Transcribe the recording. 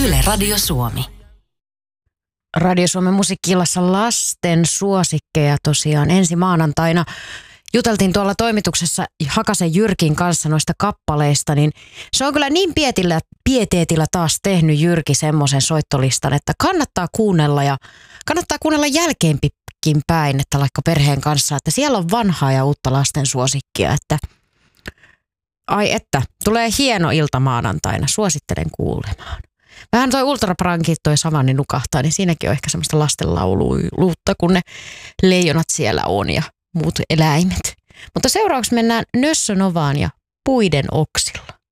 Yle Radio Suomi. Radio Suomen musiikki-illassa lasten suosikkeja tosiaan ensi maanantaina. Juteltiin tuolla toimituksessa Hakasen Jyrkin kanssa noista kappaleista, niin se on kyllä niin pieteetillä taas tehnyt Jyrki semmoisen soittolistan, että kannattaa kuunnella jälkeenkin päin, että vaikka perheen kanssa, että siellä on vanhaa ja uutta lasten suosikkia, että tulee hieno ilta maanantaina, suosittelen kuulemaan. Vähän toi ultraprankit, toi Savanni nukahtaa, niin siinäkin on ehkä semmoista lastenlauluutta, kun ne leijonat siellä on ja muut eläimet. Mutta seuraavaksi mennään Nössö Novaan ja Puiden oksilla.